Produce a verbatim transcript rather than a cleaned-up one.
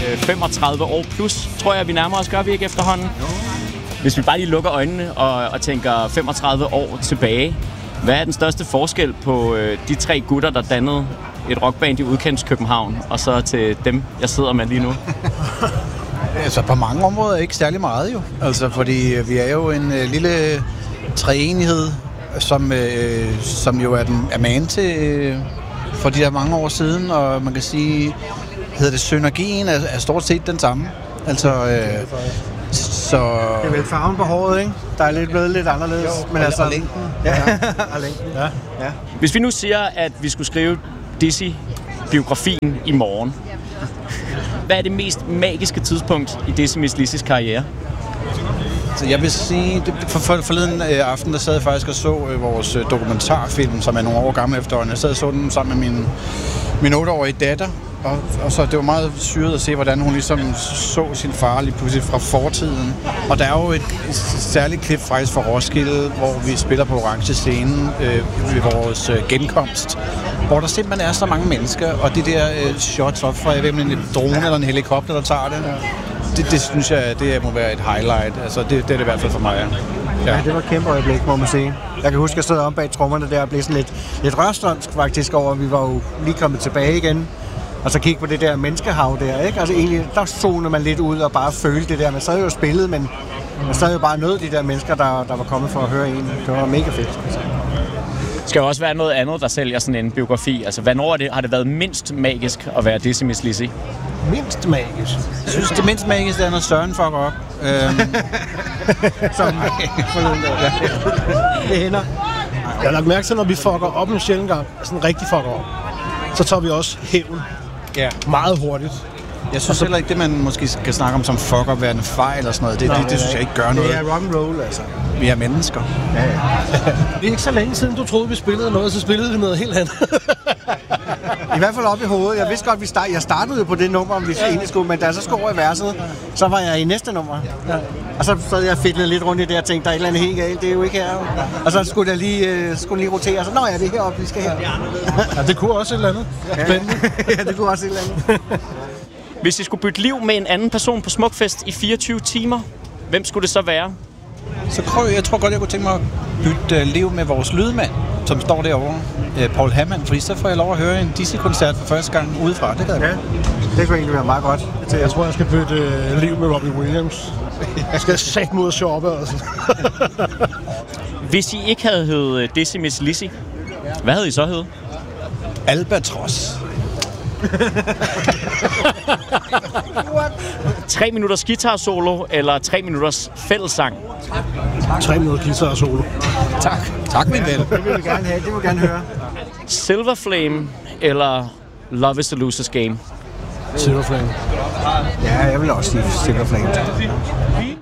femogtredive år plus, tror jeg, vi nærmer os, gør vi ikke efterhånden? Hvis vi bare lige lukker øjnene og, og tænker femogtredive år tilbage, hvad er den største forskel på øh, de tre gutter, der dannede et rockband i udkants København, og så til dem, jeg sidder med lige nu? Altså på mange områder ikke særlig meget jo. Altså fordi vi er jo en øh, lille treenighed, som, øh, som jo er, den, er man til øh, for de der mange år siden, og man kan sige, hedder det synergien, er, er stort set den samme. Altså, øh, så... Det er vel farven på håret, ikke? Der er lidt blevet lidt anderledes. Jo, men og, altså... og længden. Ja, og længden. Ja. Ja. Hvis vi nu siger, at vi skulle skrive Dizzy-biografien i morgen, hvad er det mest magiske tidspunkt i Dizzy Miss Lizzys karriere? Så jeg vil sige, for, for, forleden øh, aften, der sad jeg faktisk og så øh, vores øh, dokumentarfilm, som er nogle år gammel efterhånden. Jeg sad og så den sammen med min, min otteårige datter, og, og så det var meget syret at se, hvordan hun ligesom så sin far lige pludselig fra fortiden. Og der er jo et, et særligt klip faktisk fra Roskilde, hvor vi spiller på Orange Scene øh, ved vores øh, genkomst, hvor der simpelthen er så mange mennesker, og de der øh, shots op fra, jeg ved, en drone eller en helikopter, der tager det. Det, det synes jeg, det må være et highlight. Altså, det, det er det i hvert fald for mig, ja. Ja, det var et kæmpe øjeblik, må man sige. Jeg kan huske, at jeg stod om bag trommerne der og blev sådan lidt, lidt rørstrømsk faktisk over, vi var jo lige kommet tilbage igen. Og så kigge på det der menneskehav der, ikke? Altså egentlig, der zonede man lidt ud og bare følte det der. Man sad jo spillet, men man sad jo bare nød de der mennesker, der, der var kommet for at høre en. Det var mega fedt. Det skal jo også være noget andet, der sælger sådan en biografi. Altså, hvornår er det, har det været mindst magisk at være Dizzy Miss Lizzy? Mindst magisk? Jeg synes, det mindst magiske er, når Søren fucker op. Øhm. Som forleden der. Det hænder. Jeg har lagt mærke til, når vi fucker op en sjældent gang, sådan rigtig fucker op, så tager vi også hævn Ja. meget hurtigt. Jeg synes heller ikke, det man måske skal snakke om som fuck op, være en fejl og sådan noget. Det, det, det, det synes jeg ikke gør noget. Det er rock and roll, altså. Vi er mennesker. Ja, ja. Det er ikke så længe siden, du troede, vi spillede noget, så spillede vi noget helt andet. I hvert fald op i hovedet. Jeg vidste godt, vi start... jeg startede jo på det nummer, om vi egentlig skulle, men da jeg så skulle over i verset, så var jeg i næste nummer. Ja. Og så sad jeg fedtede lidt rundt i det og tænkte, der er et eller andet helt galt, det er jo ikke her. Og så skulle jeg lige, øh, skulle lige rotere, og så, nå ja, det er heroppe, vi skal her. Ja, det kunne også et eller andet. Spændende. Ja, det kunne også et eller andet. Hvis I skulle bytte liv med en anden person på Smukfest i fireogtyve timer, hvem skulle det så være? Så prøv, jeg tror godt, jeg kunne tænke mig at bytte uh, liv med vores lydmand, som står derovre, uh, Paul Hammond, fordi så får jeg lov at høre en Dizzy-koncert for første gang udefra. Det gad jeg. Ja, det kunne egentlig være meget godt. Jeg tror, jeg skal bytte øh, liv med Robbie Williams. Jeg skal sætte mod at shoppe, altså. Hvis I ikke havde heddet Dizzy Miss Lizzy, hvad havde I så heddet? Albatros. Tre minutters guitar-solo eller tre minutters fællessang? Tre minutter guitar og solo. Tak. Tak, min ven. Det vil vi gerne have, det vil vi gerne høre. Silver Flame eller Love is the Loser's Game? Silver Flame. Ja, jeg vil også sige Silver Flame.